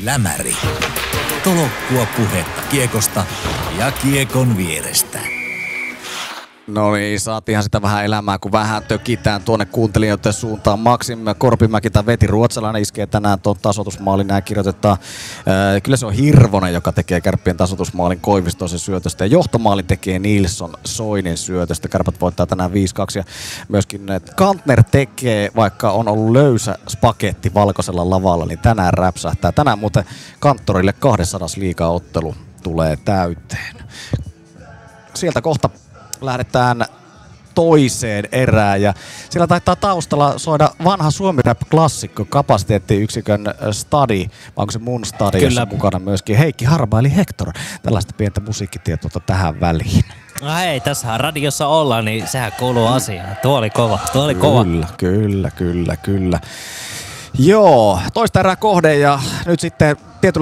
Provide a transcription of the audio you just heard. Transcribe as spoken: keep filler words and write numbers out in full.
Lämäri. Tolokkua puhetta kiekosta ja kiekon vierestä. No niin, saatiinhan sitä vähän elämää, kun vähän tökitään tuonne kuuntelijoiden suuntaan. Maksim Korpimäki tai Veti Ruotsalainen iskee tänään tuon tasoitusmaalin. Näin kirjoitetaan. Ää, kyllä se on Hirvonen, joka tekee Kärppien tasoitusmaalin Koivistoisen syötöstä. Ja johtomaalin tekee Nilsson Soinin syötöstä. Kärpät voittaa tänään viisi kaksi. Ja myöskin Kantner tekee, vaikka on ollut löysä spagetti valkoisella lavalla, niin tänään räpsähtää. Tänään muuten Kanttorille kaksisataa liigaottelu tulee täyteen. Sieltä kohta lähdetään toiseen erään ja siellä taitaa taustalla soida vanha Suomi-rap-klassikko Kapasiteettiyksikön Stadi, vai onko se mun Stadi, Kyllä. jossa mukana myöskin Heikki Harba eli Hector. Tällaista pientä musiikkitietoa tähän väliin. No hei, tässähän radiossa ollaan, niin sehän kuuluu asiaan. Tuo oli kova, tuo oli kova. Kyllä, kyllä, kyllä, kyllä. Joo, toista erää kohde ja nyt sitten tietyllä